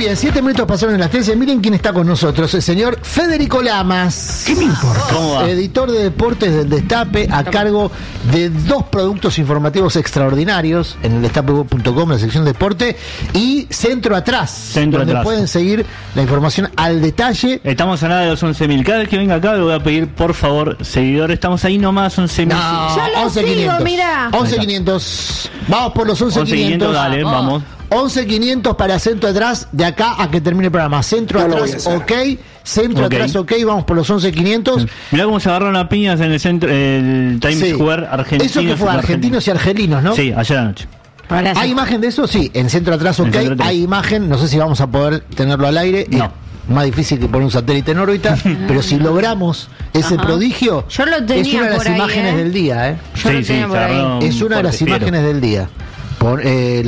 bien, 7 minutos pasaron en las 13. Miren quién está con nosotros, el señor Federico Lamas. ¿Qué me importa? ¿Cómo va? Editor de deportes del Destape, a cargo de 2 productos informativos extraordinarios en el destape.com, la sección deporte, y Centro Atrás, donde pueden seguir la información al detalle. Estamos a nada de los 11.000. Cada vez que venga acá le voy a pedir, por favor, seguidores. Estamos ahí nomás, 11.000. No, ya lo sigo, mirá. 11.500. Vamos por los 11.500. Dale, vamos. 11.500 para Centro Atrás, de acá a que termine el programa. Centro Atrás, ok. Centro Atrás, ok. Vamos por los 11.500. Mirá cómo se agarraron a piñas en el centro, el Times Square argentino. Eso que fue argentinos y argelinos, ¿no? Sí, ayer anoche. ¿Hay imagen de eso? Sí, en Centro Atrás, ok. Hay imagen, no sé si vamos a poder tenerlo al aire. No. Más difícil que poner un satélite en órbita, pero si logramos ese prodigio, yo lo tenía, es una de las por ahí, imágenes del día, Yo lo tenía por ahí. Es una de las imágenes del día. Por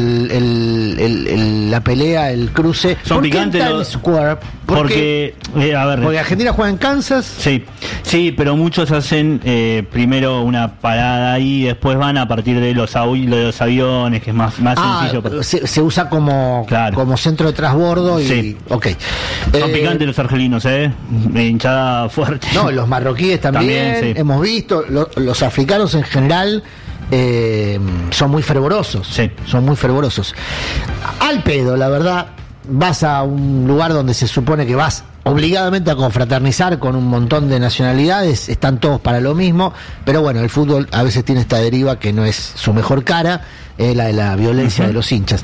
la pelea, el cruce. Son picantes Times Square? Porque Argentina juega en Kansas. Sí, pero muchos hacen primero una parada ahí y después van a partir de los aviones, que es más sencillo. Se usa como centro de transbordo y. Sí. Okay. Son picantes los argelinos, hinchada fuerte. No, los marroquíes también sí. Hemos visto, los africanos en general. Son muy fervorosos. Sí. Son muy fervorosos. Al pedo, la verdad, vas a un lugar donde se supone que vas obligadamente a confraternizar con un montón de nacionalidades, están todos para lo mismo, pero bueno, el fútbol a veces tiene esta deriva que no es su mejor cara, la de la violencia de los hinchas.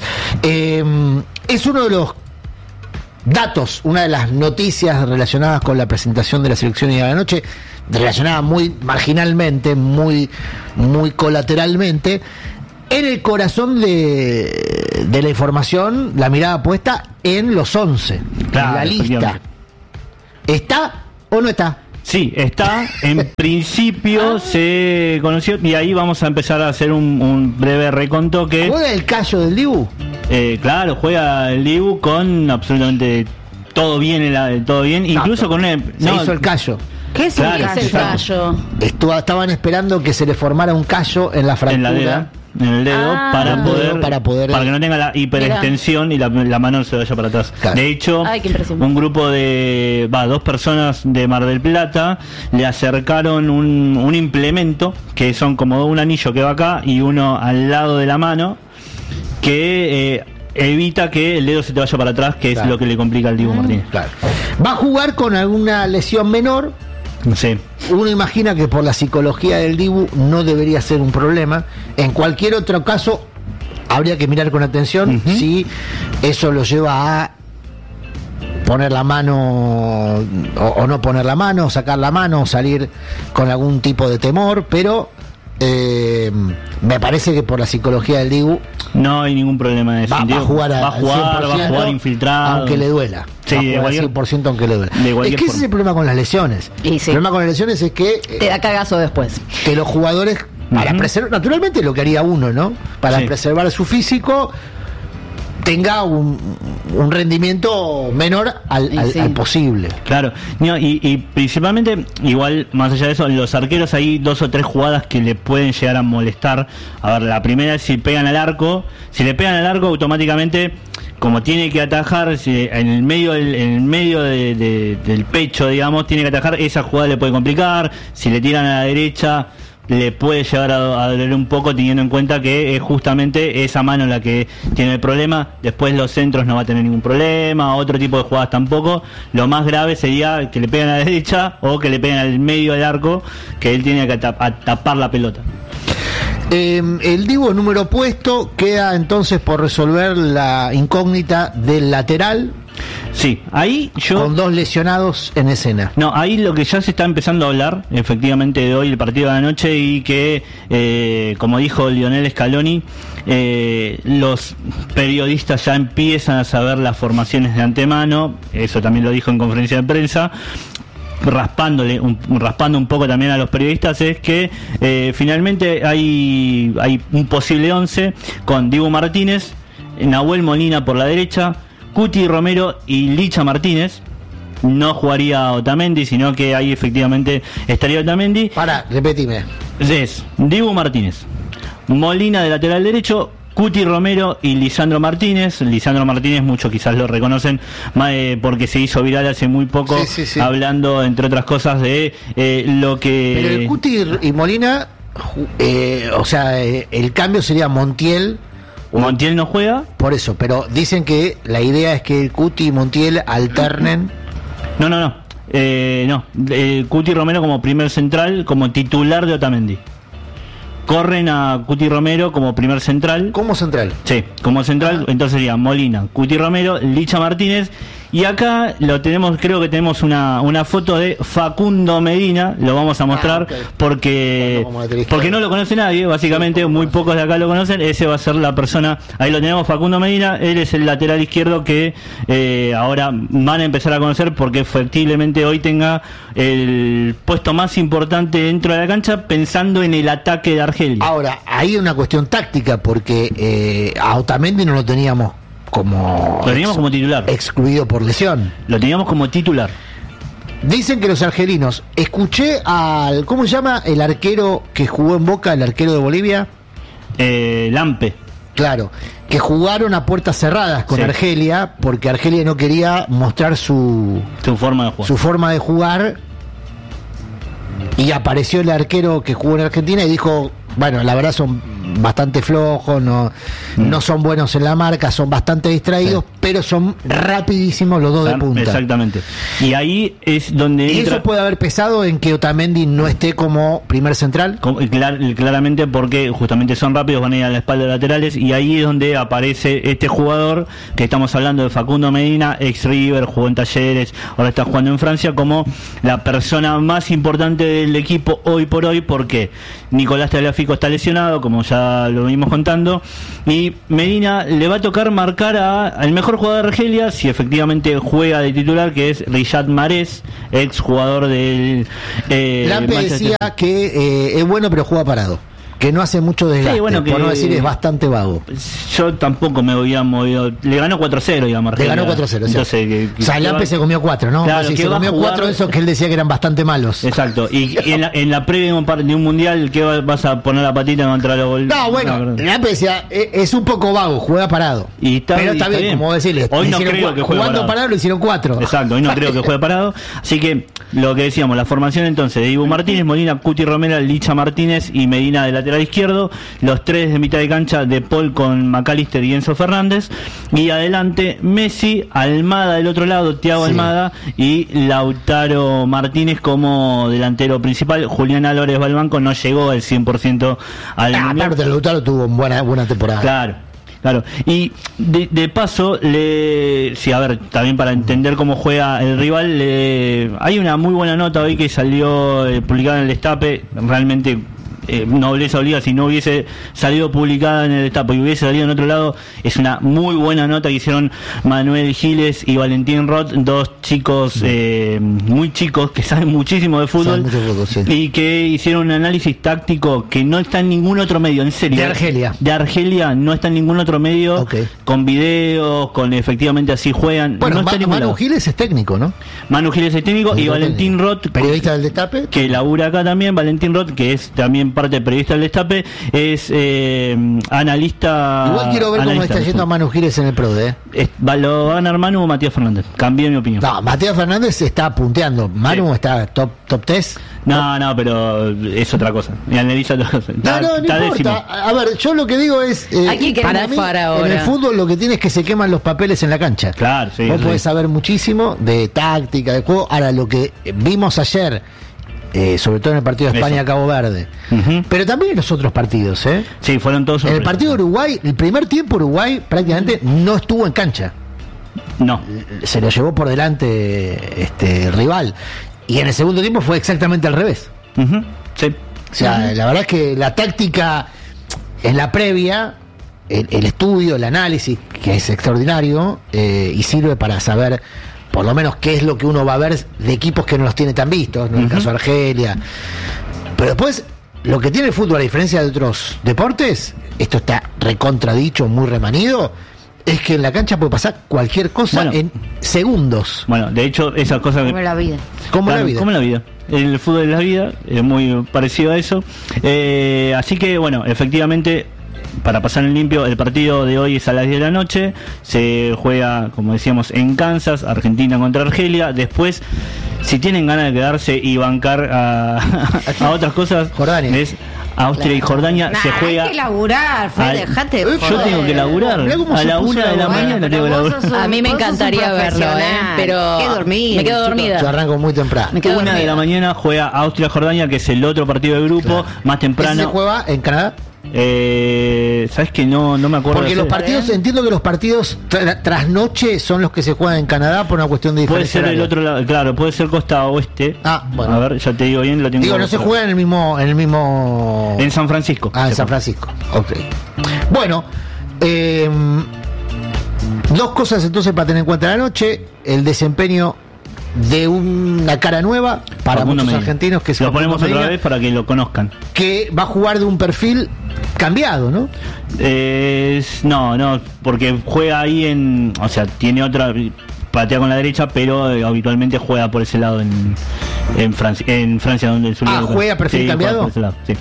Es uno de los datos, una de las noticias relacionadas con la presentación de la selección de la noche, relacionada muy marginalmente, muy colateralmente, en el corazón de la información, la mirada puesta en los 11, claro, en la lista. ¿Está o no está? Sí, está. En principio se conoció, y ahí vamos a empezar a hacer un breve reconto que... ¿Juega el Cayo del Dibu? Claro, juega el Dibu con absolutamente todo bien, incluso con él. Se hizo el Cayo. ¿Qué es el callo? Estaban esperando que se le formara un callo en la fractura. En el dedo, para que no tenga la hiperextensión y la mano no se vaya para atrás. Claro. De hecho, un grupo de 2 personas de Mar del Plata le acercaron un implemento que son como un anillo que va acá y uno al lado de la mano que evita que el dedo se te vaya para atrás, que es lo que le complica al Dibu Martínez. Claro. Va a jugar con alguna lesión menor. Sí. Uno imagina que por la psicología del Dibu no debería ser un problema. En cualquier otro caso habría que mirar con atención si eso lo lleva a poner la mano o no poner la mano, sacar la mano, salir con algún tipo de temor, pero me parece que por la psicología del Dibu no hay ningún problema en ese sentido. Va a jugar infiltrado, aunque le duela. Sí, va a jugar 100% aunque le duela. Es que ese es el problema con las lesiones. El problema con las lesiones es que te da cagazo después. Que los jugadores, para preservar, naturalmente lo que haría uno, ¿no? Para preservar su físico, tenga un rendimiento menor al posible. Claro, y principalmente, igual, más allá de eso, los arqueros hay 2 o 3 jugadas que le pueden llegar a molestar. A ver, la primera es si pegan al arco. Si le pegan al arco, automáticamente, como tiene que atajar en el medio del pecho, digamos, tiene que atajar, esa jugada le puede complicar. Si le tiran a la derecha, le puede llegar a doler un poco, teniendo en cuenta que es justamente esa mano la que tiene el problema. Después los centros no va a tener ningún problema, otro tipo de jugadas tampoco. Lo más grave sería que le peguen a la derecha o que le peguen al medio del arco, que él tiene que tapar la pelota. El Dibu número opuesto, queda entonces por resolver la incógnita del lateral. Sí, ahí con 2 lesionados en escena. No, ahí lo que ya se está empezando a hablar, efectivamente, de hoy, el partido de la noche, y que, como dijo Lionel Scaloni, los periodistas ya empiezan a saber las formaciones de antemano. Eso también lo dijo en conferencia de prensa. Raspando un poco también a los periodistas, es que finalmente hay un posible 11 con Dibu Martínez, Nahuel Molina por la derecha, Cuti Romero y Licha Martínez. No jugaría Otamendi, sino que ahí efectivamente estaría Otamendi. Repetime. Es Dibu Martínez, Molina de lateral derecho, Cuti Romero y Lisandro Martínez. Lisandro Martínez, muchos quizás lo reconocen porque se hizo viral hace muy poco, hablando, entre otras cosas, de lo que... Pero el Cuti y Molina, el cambio sería Montiel. Montiel no juega. Por eso, pero dicen que la idea es que Cuti y Montiel alternen. No. Cuti Romero como primer central, como titular de Otamendi. Corren a Cuti Romero como primer central. ¿Como central? Sí, como central. Entonces sería Molina, Cuti Romero, Licha Martínez. Y acá lo tenemos, creo que tenemos una foto de Facundo Medina. Lo vamos a mostrar porque no lo conoce nadie, básicamente. Muy pocos de acá lo conocen. Ese va a ser la persona. Ahí lo tenemos, Facundo Medina. Él es el lateral izquierdo que ahora van a empezar a conocer, porque efectivamente hoy tenga el puesto más importante dentro de la cancha, pensando en el ataque de Argelia. Ahora, hay una cuestión táctica, porque a Otamendi no lo teníamos como titular, excluido por lesión. Lo teníamos como titular. Dicen que los argelinos, escuché al, ¿cómo se llama el arquero que jugó en Boca, el arquero de Bolivia? Lampe. Claro, que jugaron a puertas cerradas con Argelia, porque Argelia no quería mostrar su forma de jugar, y apareció el arquero que jugó en Argentina y dijo, bueno, la verdad son bastante flojos, no son buenos en la marca, son bastante distraídos, pero son rapidísimos los dos de punta. Exactamente. Y ahí es donde ¿Y eso puede haber pesado en que Otamendi no esté como primer central? Claramente, porque justamente son rápidos, van a ir a la espalda de laterales, y ahí es donde aparece este jugador que estamos hablando de Facundo Medina, ex River, jugó en Talleres, ahora está jugando en Francia, como la persona más importante del equipo hoy por hoy, porque Nicolás Tagliafico está lesionado, como ya lo venimos contando, y Medina le va a tocar marcar al mejor jugador de Argelia, si efectivamente juega de titular, que es Riyad Mahrez, ex jugador del Lampe decía que es bueno pero juega parado, que no hace mucho desgaste, por no decir es bastante vago. Yo tampoco me había movido. Le ganó 4-0, digamos. Le ganó 4-0, entonces, o sea, Lampe se comió 4, ¿no? Claro, se comió 4 de esos que él decía que eran bastante malos. Exacto. Y en la previa de un mundial, ¿qué vas a poner la patita contra los gol? No, bueno, Lampe decía, es un poco vago, juega parado. Pero está bien, como decirle. Hoy no creo que juegue jugando parado lo hicieron 4. Exacto, hoy no creo que juegue parado. Así que, lo que decíamos, la formación entonces de Dibu Martínez, Molina, Cuti Romero, Licha Martínez y Medina de lateral izquierdo. Los tres de mitad de cancha, De Paul con McAllister y Enzo Fernández, y adelante Messi, Almada del otro lado, Thiago Almada, y Lautaro Martínez como delantero principal. Julián Álvarez va al banco, no llegó al 100% al mundial. Aparte Lautaro tuvo buena temporada. Claro, y de paso, también para entender cómo juega el rival, hay una muy buena nota hoy que salió publicada en el Destape, realmente nobleza obliga, si no hubiese salido publicada en el Destape y hubiese salido en otro lado, es una muy buena nota que hicieron Manuel Giles y Valentín Roth, dos chicos muy chicos que saben muchísimo de fútbol, y que hicieron un análisis táctico que no está en ningún otro medio, en serio. De Argelia no está en ningún otro medio, con videos, con efectivamente así juegan. Bueno, no Manu Giles es técnico, ¿no? Manu Giles es técnico, y Valentín Roth, periodista del Destape, que labura acá también. Valentín Roth, que es también parte de periodista del Destape, es analista. Igual quiero ver cómo está yendo a Manu Giles en el PRODE. Lo va a ganar Manu o Matías Fernández. Cambié mi opinión. No, Matías Fernández está punteando. Manu está top 10. No, pero es otra cosa. Y analiza otra cosa. No importa. Décimo. A ver, yo lo que digo es, para mí, en el fútbol lo que tiene es que se queman los papeles en la cancha. Claro, sí. Vos podés saber muchísimo de táctica, de juego. Ahora, lo que vimos ayer, sobre todo en el partido de España-Cabo Verde, pero también en los otros partidos, Sí, fueron todos. En el partido de Uruguay, el primer tiempo Uruguay prácticamente no estuvo en cancha. No. Se lo llevó por delante rival. Y en el segundo tiempo fue exactamente al revés. Sí. O sea, la verdad es que la táctica en la previa, el estudio, el análisis, que es extraordinario, y sirve para saber por lo menos qué es lo que uno va a ver de equipos que no los tiene tan vistos, ¿no? En el caso de Argelia. Pero después, lo que tiene el fútbol, a diferencia de otros deportes, esto está recontradicho, muy remanido, es que en la cancha puede pasar cualquier cosa en segundos. Bueno, de hecho, esas cosas... Como la vida. Como la vida. El fútbol es la vida, es muy parecido a eso. Así que, bueno, efectivamente, para pasar en limpio, el partido de hoy es a las 10 de la noche. Se juega, como decíamos, en Kansas, Argentina contra Argelia. Después, si tienen ganas de quedarse y bancar a otras cosas, Jordania. es Austria y Jordania. Se juega. Hay que laburar, Fede, dejate. Yo tengo que laburar. A la 1 de la mañana tengo que laburar. A mí me encantaría verlo, pero me quedo dormida. Yo arranco muy temprano. 1 de la mañana juega Austria-Jordania, que es el otro partido de grupo, más temprano. ¿Ese se juega en Canadá? ¿Sabes que no me acuerdo? Porque los partidos, entiendo que los partidos tras noche son los que se juegan en Canadá por una cuestión de diferencia. Puede ser el otro lado, claro, puede ser costa oeste. Bueno. A ver, ya te digo bien, lo tengo. Digo, no se juega en el mismo. En San Francisco. En San Francisco. Ok. Bueno, dos cosas entonces para tener en cuenta la noche: el desempeño de una cara nueva para Facundo muchos Medina. Argentinos, que es lo Facundo ponemos otra Medina, vez para que lo conozcan. que va a jugar de un perfil cambiado, ¿no? No, porque juega ahí o sea, tiene otra, patea con la derecha, pero habitualmente juega por ese lado en Francia, donde el ¿juega perfil cambiado? Por ese lado, sí.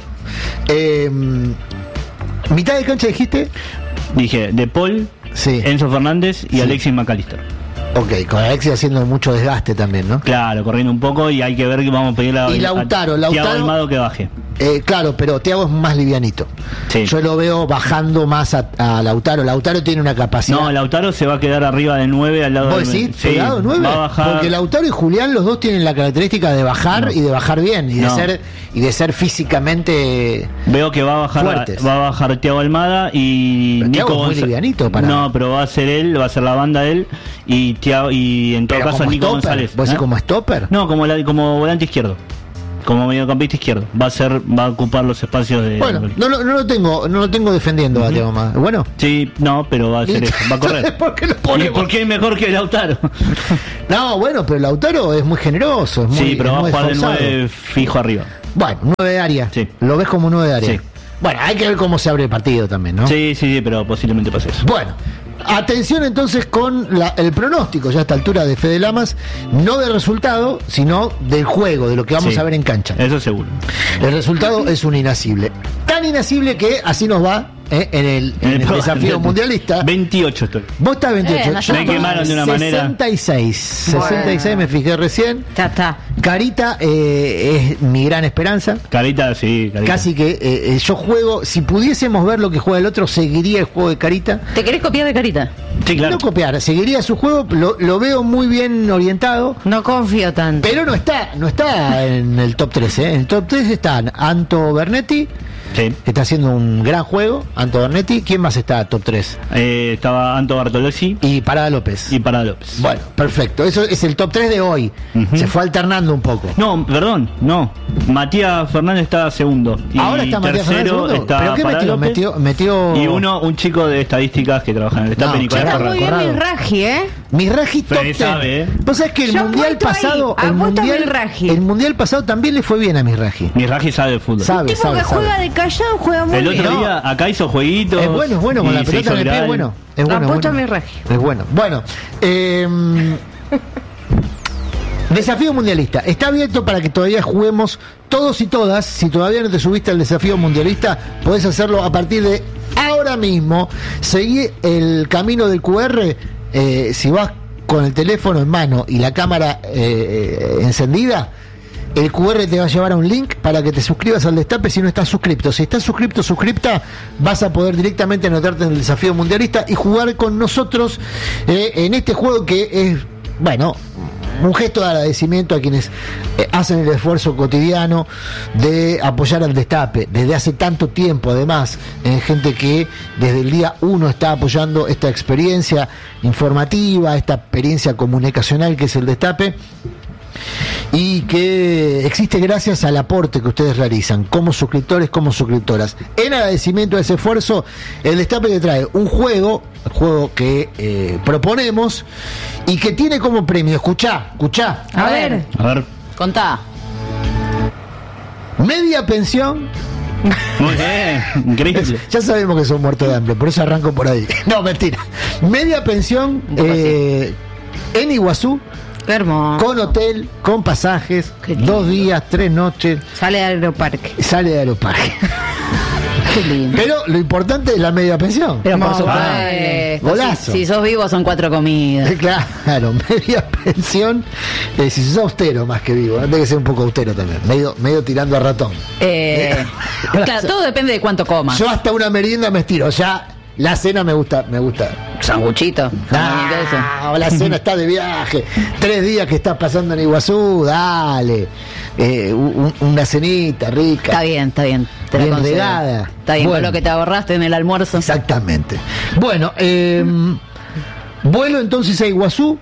Mitad de cancha dijiste. Dije, De Paul, Sí. Enzo Fernández y Sí. Alexis McAllister. Ok, con Alexis haciendo mucho desgaste también, ¿no? Claro, corriendo un poco, y hay que ver que vamos a pedirle Y Lautaro, Thiago Almado que baje. Claro, pero Thiago es más livianito. Sí. Yo lo veo bajando más a Lautaro. Lautaro tiene una capacidad. No, Lautaro se va a quedar arriba de 9 al lado ¿Vos de decís? ¿Pegado 9? Va a bajar. Porque Lautaro y Julián, los dos tienen la característica de bajar y de bajar bien y de ser físicamente. Veo que va a bajar Thiago Almada y Pero Nico Thiago es muy livianito para. No, pero va a ser él, va a ser la banda de él y Thiago, y en todo Pero caso como Nico stopper. González. ¿Vos decís como stopper? No, como volante izquierdo. Como mediocampista izquierdo. Va a ocupar los espacios de. Bueno, no lo tengo defendiendo a Thiago Almada. Bueno. Sí, no, pero va a hacer eso, va a correr. ¿Por qué lo ¿Y ponemos? por qué es mejor que Lautaro? No, bueno, pero Lautaro es muy generoso. Es muy, Sí, pero es va a muy jugar de esforzado. 9 fijo arriba. Bueno, 9 de área. Sí. Lo ves como 9 de área. Sí. Bueno, hay que ver cómo se abre el partido también, ¿no? Sí, pero posiblemente pase eso. Bueno, atención entonces con el pronóstico ya a esta altura de Fede Lamas, no del resultado, sino del juego, de lo que vamos Sí, a ver en cancha. Eso seguro. El resultado es un inasible. Tan inasible que así nos va en el desafío mundialista. 28 estoy. Vos estás 28. no, yo me estoy quemaron de una manera. 66. 66 me fijé recién. Ya está. Carita es mi gran esperanza. Carita, sí, Carita. Casi que yo juego, si pudiésemos ver lo que juega el otro, seguiría el juego de Carita. ¿Te querés copiar de Carita? Sí, claro. No copiar, seguiría su juego, lo veo muy bien orientado, No confío tanto. pero no está en el top 3, ¿eh? En el top 3 están Anto Bernetti, Sí. que está haciendo un gran juego, Anto Bernetti. ¿Quién más está top 3? Estaba Anto Bartolozzi Y Parada López. y Parada López. Bueno, perfecto, eso es el top 3 de hoy. Ujú. Se fue alternando un poco. No, perdón, no. Matías Fernández está segundo. Y Ahora está Matías Fernández tercero segundo. está ¿Pero qué Parada metió? López. Metió Y un chico de estadísticas que trabaja en el Destape, No, Nicolás claro. Está muy Corrado. bien Corrado. Milraji, ¿eh? Mirraji top Fede 10. sabe, Vos sabés que el Yo mundial apuesto ahí, pasado, apuesto a Milraji. el mundial pasado también le fue bien a Mirraji. Mirraji sabe de fútbol. Sabe, Tipo sabe, que sabe. juega de callado, juega muy El bien. otro No. día acá hizo jueguitos. Es bueno con y la se pelota hizo en el pie, viral. es bueno. Es bueno, Apuesto a bueno. Milraji. Es bueno. Bueno, desafío mundialista. Está abierto para que todavía juguemos todos y todas. Si todavía no te subiste al desafío mundialista, podés hacerlo a partir de ahora mismo. Seguí el camino del QR. Si vas con el teléfono en mano y la cámara encendida, el QR te va a llevar a un link para que te suscribas al Destape si no estás suscripto. Si estás suscripta, vas a poder directamente anotarte en el desafío mundialista y jugar con nosotros en este juego que es, bueno, un gesto de agradecimiento a quienes hacen el esfuerzo cotidiano de apoyar al Destape desde hace tanto tiempo. Además, gente que desde el día 1 está apoyando esta experiencia informativa, esta experiencia comunicacional que es el Destape, y que existe gracias al aporte que ustedes realizan como suscriptores, como suscriptoras. En agradecimiento a ese esfuerzo, el Destape te trae un juego, el juego que proponemos y que tiene como premio, escuchá, A ver, A ver. contá. media pensión. Muy bien. Increíble. Ya sabemos que son muertos de hambre, por eso arranco por ahí. No, mentira. Media pensión en Iguazú, Qué hermoso. con hotel, con pasajes, Qué lindo. 2 días, 3 noches. Sale de Aeroparque. Sale de Aeroparque. Qué lindo. Pero lo importante es la media pensión. Pero por supuesto. Golazo. Si sos vivo son 4 comidas. Claro, media pensión. Si sos austero más que vivo, tiene que ser un poco austero también. Medio tirando a ratón. Claro, todo depende de cuánto comas. Yo hasta una merienda me estiro. Ya la cena me gusta. Sanguchito. O la cena está de viaje. 3 días que estás pasando en Iguazú, dale. Una cenita rica. Está bien. Te bien la regada. Está bien, con lo que te ahorraste en el almuerzo. Exactamente. Bueno, vuelo entonces a Iguazú.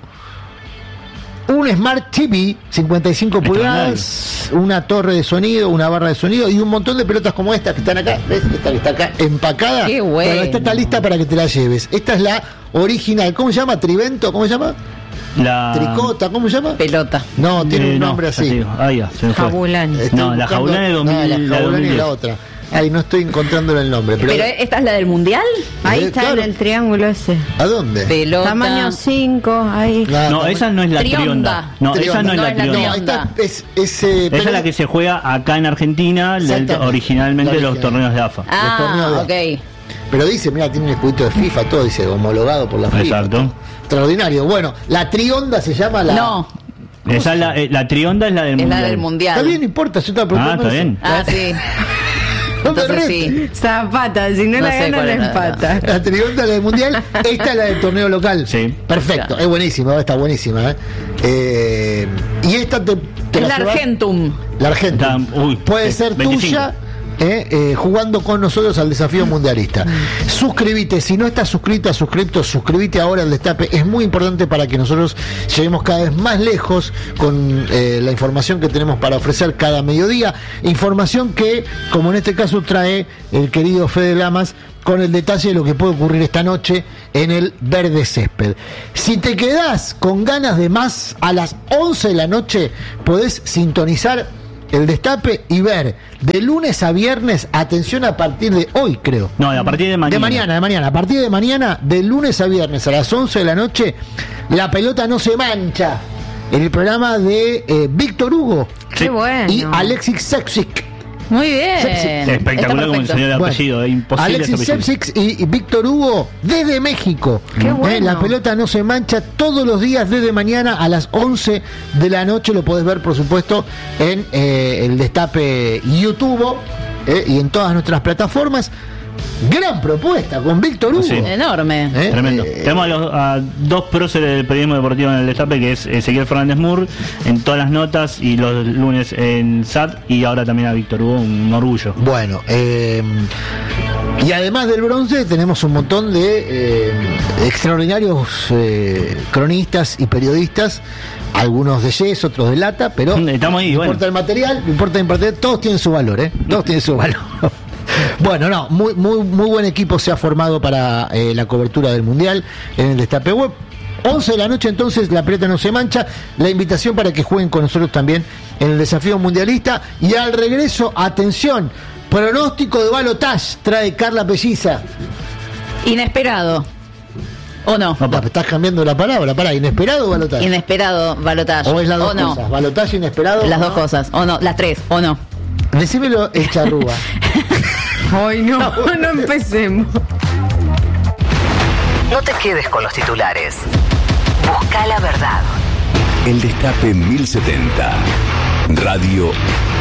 Un Smart TV, 55 pulgadas, una torre de sonido, una barra de sonido y un montón de pelotas como esta que están acá. ¿Ves? Esta que está acá empacada. Qué bueno. Esta está lista para que te la lleves. Esta es la original. ¿Cómo se llama? ¿Trivento? ¿Cómo se llama? Tricota, ¿cómo se llama? Pelota. No, tiene un nombre así. Jabulani. La Jabulani de 2000. La Jabulani es la otra. Ay, no estoy encontrándole el nombre. Pero esta es la del mundial. Ahí está, claro, en el triángulo ese. ¿A dónde? Pelota. Tamaño 5, ahí. No, esa no es la trionda. No, esa no es la trionda. Esa es la que se juega acá en Argentina, originalmente los torneos de AFA. Ok. Pero dice, mira, tiene un escudito de FIFA, todo dice, homologado por la FIFA. Exacto. Extraordinario. Bueno, la trionda se llama la... No. Esa la trionda es la del mundial. Es la del mundial. Está bien, no importa, yo estaba preguntando. Está bien. Sí. Entonces sí. Zapata, si no la gana, la empata. La trionda es la del mundial, esta es la del torneo local. Sí. Perfecto, claro. Es buenísima, está buenísima. Y esta te es la Argentum. La Argentum. Puede ser 25. Tuya. Jugando con nosotros al desafío mundialista. Suscríbete, si no estás suscríbete ahora al Destape. Es muy importante para que nosotros lleguemos cada vez más lejos con la información que tenemos para ofrecer cada mediodía, información que, como en este caso, trae el querido Fede Lamas con el detalle de lo que puede ocurrir esta noche en el Verde Césped. Si te quedás con ganas de más, a las 11 de la noche podés sintonizar el Destape y ver de lunes a viernes, atención, a partir de hoy, creo. No, a partir de mañana. De mañana. A partir de mañana, de lunes a viernes a las 11 de la noche, La Pelota No Se Mancha. En el programa de Víctor Hugo. Qué bueno. Y Alexis Sepsic. Muy bien. Espectacular como el señor de apellido, imposible. Alexis Sepsic y Víctor Hugo desde México. Qué bueno. La Pelota No Se Mancha todos los días desde mañana a las 11 de la noche. Lo podés ver, por supuesto, en el Destape YouTube y en todas nuestras plataformas. Gran propuesta con Víctor Hugo. Sí. Enorme. Tremendo. Tenemos a dos próceres del periodismo deportivo en el Destape, que es Ezequiel Fernández Mur, en todas las notas, y los lunes en SAT, y ahora también a Víctor Hugo, un orgullo. Bueno, y además del bronce tenemos un montón de extraordinarios cronistas y periodistas, algunos de yes, otros de lata, pero estamos ahí, no importa el material, no importa el material, todos tienen su valor, todos tienen su valor. Bueno, muy buen equipo se ha formado para la cobertura del Mundial en el Destape Web. 11 de la noche entonces, La Pelota No Se Mancha. La invitación para que jueguen con nosotros también en el desafío mundialista. Y al regreso, atención, pronóstico de balotage trae Carla Pelliza. Inesperado. ¿O no? Estás cambiando la palabra, ¿inesperado o balotage? Inesperado, balotage. ¿O es las dos cosas? ¿Balotage, inesperado? Las dos cosas, o no, las tres, o no. Decímelo, Charrúa. Ay, no empecemos. No te quedes con los titulares. Busca la verdad. El Destape 1070. Radio